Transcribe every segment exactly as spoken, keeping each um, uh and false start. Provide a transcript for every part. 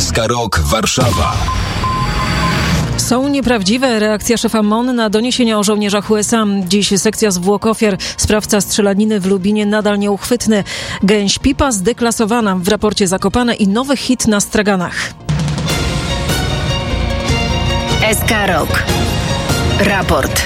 S K Rock Warszawa. Są nieprawdziwe. Reakcja szefa M O N na doniesienia o żołnierzach U S A. Dziś sekcja zwłok ofiar. Sprawca strzelaniny w Lubinie nadal nieuchwytny. Gęś pipa zdeklasowana. W raporcie Zakopane i nowy hit na straganach. S K Rock. Raport.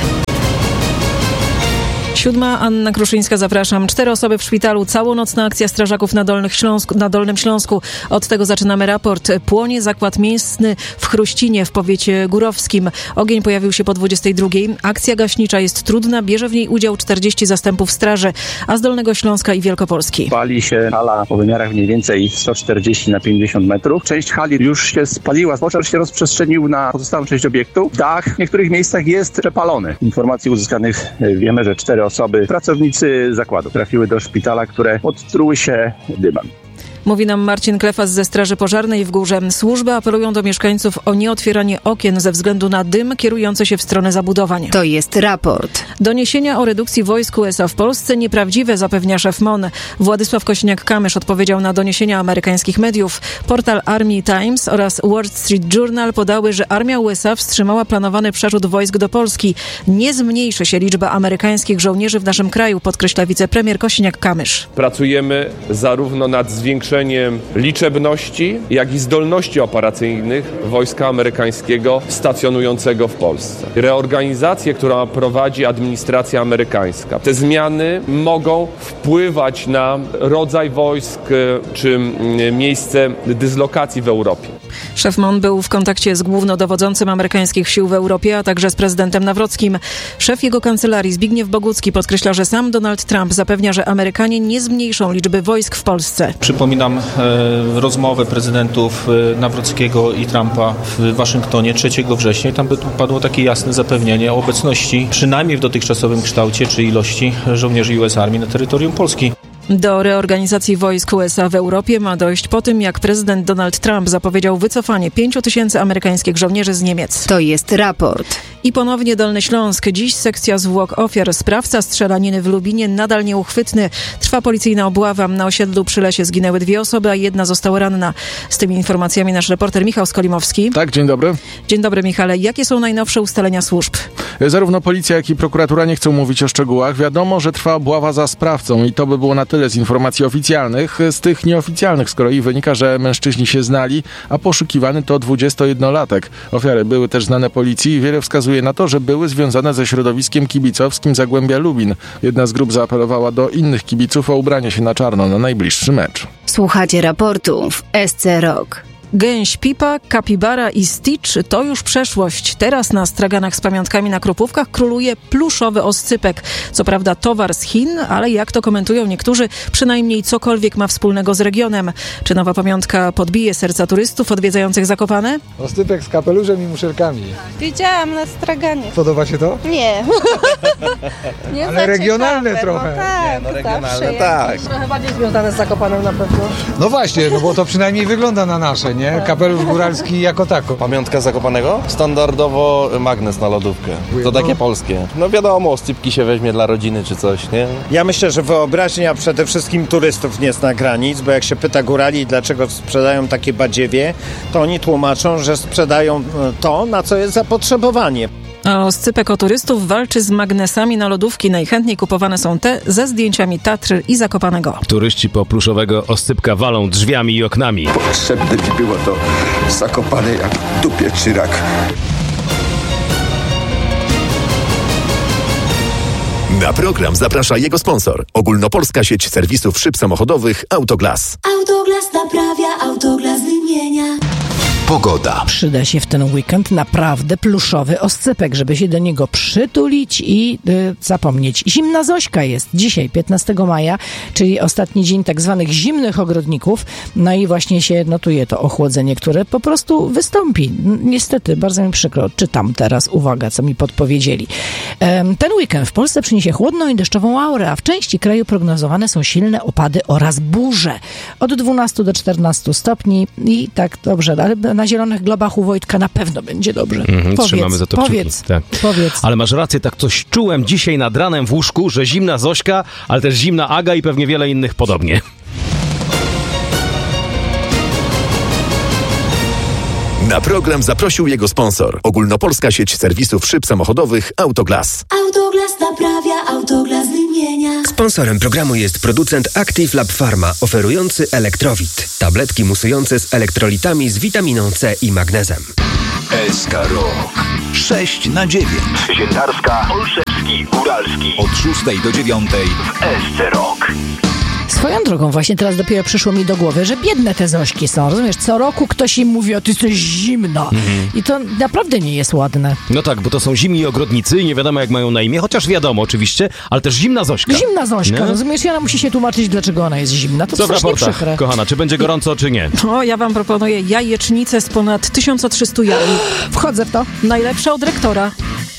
Siódma, Anna Kruszyńska, zapraszam. Cztery osoby w szpitalu, całonocna akcja strażaków na, Dolnych Śląsku, na Dolnym Śląsku. Od tego zaczynamy raport. Płonie zakład mięsny w Chruścinie w powiecie górowskim. Ogień pojawił się po dwudziestej drugiej. Akcja gaśnicza jest trudna, bierze w niej udział czterdzieści zastępów straży, a z Dolnego Śląska i Wielkopolski. Pali się hala o wymiarach mniej więcej sto czterdzieści na pięćdziesiąt metrów. Część hali już się spaliła, pożar się rozprzestrzenił na pozostałą część obiektu. Dach w niektórych miejscach jest przepalony. Informacji uzyskanych wiemy, że cztery osoby Osoby, pracownicy zakładu trafiły do szpitala, które odtruły się dymem. Mówi nam Marcin Klefas ze Straży Pożarnej w Górze. Służby apelują do mieszkańców o nieotwieranie okien ze względu na dym kierujący się w stronę zabudowań. To jest raport. Doniesienia o redukcji wojsk U S A w Polsce nieprawdziwe, zapewnia szef M O N. Władysław Kosiniak-Kamysz odpowiedział na doniesienia amerykańskich mediów. Portal Army Times oraz Wall Street Journal podały, że armia U S A wstrzymała planowany przerzut wojsk do Polski. Nie zmniejszy się liczba amerykańskich żołnierzy w naszym kraju, podkreśla wicepremier Kosiniak-Kamysz. Pracujemy zarówno nad zwiększeniem liczebności, jak i zdolności operacyjnych wojska amerykańskiego stacjonującego w Polsce. Reorganizację, którą prowadzi administracja amerykańska. Te zmiany mogą wpływać na rodzaj wojsk czy miejsce dyslokacji w Europie. Szef M O N był w kontakcie z głównodowodzącym amerykańskich sił w Europie, a także z prezydentem Nawrockim. Szef jego kancelarii Zbigniew Bogucki podkreśla, że sam Donald Trump zapewnia, że Amerykanie nie zmniejszą liczby wojsk w Polsce. Przypominam e, rozmowę prezydentów e, Nawrockiego i Trumpa w Waszyngtonie trzeciego września i tam padło takie jasne zapewnienie o obecności przynajmniej w dotychczasowym kształcie czy ilości żołnierzy U S Armii na terytorium Polski. Do reorganizacji wojsk U S A w Europie ma dojść po tym, jak prezydent Donald Trump zapowiedział wycofanie pięciu tysięcy amerykańskich żołnierzy z Niemiec. To jest raport. I ponownie Dolny Śląsk. Dziś sekcja zwłok ofiar. Sprawca strzelaniny w Lubinie nadal nieuchwytny. Trwa policyjna obława. Na osiedlu przy lesie zginęły dwie osoby, a jedna została ranna. Z tymi informacjami nasz reporter Michał Skolimowski. Tak, dzień dobry. Dzień dobry, Michale. Jakie są najnowsze ustalenia służb? Zarówno policja, jak i prokuratura nie chcą mówić o szczegółach. Wiadomo, że trwa obława za sprawcą i to by było na tyle z informacji oficjalnych. Z tych nieoficjalnych z kolei wynika, że mężczyźni się znali, a poszukiwany to dwudziestojednolatek. Ofiary były też znane policji i wiele wskazuje na to, że były związane ze środowiskiem kibicowskim Zagłębia Lubin. Jedna z grup zaapelowała do innych kibiców o ubranie się na czarno na najbliższy mecz. Słuchacie raportu w S C Rock. Gęś pipa, kapibara i Stitch to już przeszłość. Teraz na straganach z pamiątkami na Krupówkach króluje pluszowy oscypek. Co prawda towar z Chin, ale jak to komentują niektórzy, przynajmniej cokolwiek ma wspólnego z regionem. Czy nowa pamiątka podbije serca turystów odwiedzających Zakopane? Oscypek z kapeluszem i muszelkami. Widziałam na straganie. Podoba się to? Nie. Nie ale regionalne ciekawe. Trochę. No tak, nie, no regionalne, tak. Trochę bardziej związane z Zakopanem na pewno. No właśnie, no bo to przynajmniej wygląda na nasze, nie? Kapelusz góralski jako tako. Pamiątka Zakopanego? Standardowo magnes na lodówkę. To takie polskie. No wiadomo, oscypki się weźmie dla rodziny czy coś, nie? Ja myślę, że wyobraźnia przede wszystkim turystów nie zna granic, bo jak się pyta górali, dlaczego sprzedają takie badziewie, to oni tłumaczą, że sprzedają to, na co jest zapotrzebowanie. A oscypek o turystów walczy z magnesami na lodówki. Najchętniej kupowane są te ze zdjęciami Tatry i Zakopanego. Turyści po pluszowego oscypka walą drzwiami i oknami. Potrzebne mi było to Zakopane jak dupie czy rak. Na program zaprasza jego sponsor. Ogólnopolska sieć serwisów szyb samochodowych Autoglas. Autoglas naprawia, Autoglas wymienia. Pogoda. Przyda się w ten weekend naprawdę pluszowy oscypek, żeby się do niego przytulić i y, zapomnieć. Zimna Zośka jest dzisiaj, piętnastego maja, czyli ostatni dzień tak zwanych zimnych ogrodników. No i właśnie się notuje to ochłodzenie, które po prostu wystąpi. Niestety, bardzo mi przykro. Czytam teraz, uwaga, co mi podpowiedzieli. Ehm, ten weekend w Polsce przyniesie chłodną i deszczową aurę, a w części kraju prognozowane są silne opady oraz burze. Od dwunastu do czternastu stopni i tak dobrze, ale na zielonych globach u Wojtka na pewno będzie dobrze. Mhm, powiedz, trzymamy za to powiedz, kciuki. Tak. powiedz. Ale masz rację, tak coś czułem dzisiaj nad ranem w łóżku, że zimna Zośka, ale też zimna Aga i pewnie wiele innych podobnie. Na program zaprosił jego sponsor. Ogólnopolska sieć serwisów szyb samochodowych Autoglas. Autoglas naprawia, Autoglas wymienia. Sponsorem programu jest producent Active Lab Pharma, oferujący Elektrowit. Tabletki musujące z elektrolitami z witaminą C i magnezem. S K Rock. sześć na dziewięć. Ziętarska, Olszewski, Góralski. Od szóstej do dziewiątej w S C Rock. Swoją drogą, właśnie teraz dopiero przyszło mi do głowy, że biedne te Zośki są. Rozumiesz, co roku ktoś im mówi, o ty jesteś zimna. Mhm. I to naprawdę nie jest ładne. No tak, bo to są zimni ogrodnicy i nie wiadomo jak mają na imię, chociaż wiadomo oczywiście, ale też zimna Zośka. Zimna Zośka, nie? Rozumiesz, i ona musi się tłumaczyć, dlaczego ona jest zimna. To co w strasznie raportach, przykre. Kochana, czy będzie gorąco, czy nie? O, ja wam proponuję jajecznicę z ponad tysiąc trzysta jaj. Wchodzę w to. Najlepsza od rektora.